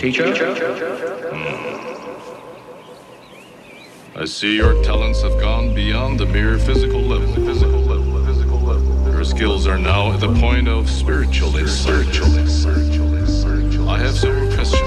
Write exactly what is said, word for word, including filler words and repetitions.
Teacher? I see your talents have gone beyond the mere physical level. Physical level. Physical level. Your skills are now at the point of spiritual insight. I have several questions.